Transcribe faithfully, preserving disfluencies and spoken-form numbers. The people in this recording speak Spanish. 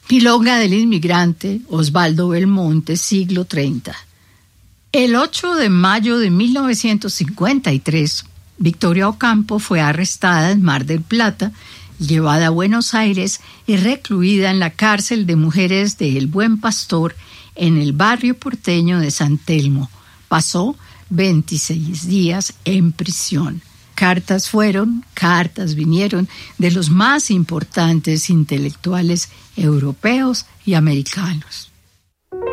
Milonga del inmigrante, Osvaldo Belmonte, siglo treinta. El ocho de mayo de mil novecientos cincuenta y tres, Victoria Ocampo fue arrestada en Mar del Plata, llevada a Buenos Aires y recluida en la cárcel de mujeres de El Buen Pastor en el barrio porteño de San Telmo. Pasó veintiséis días en prisión. Cartas fueron, cartas vinieron de los más importantes intelectuales europeos y americanos.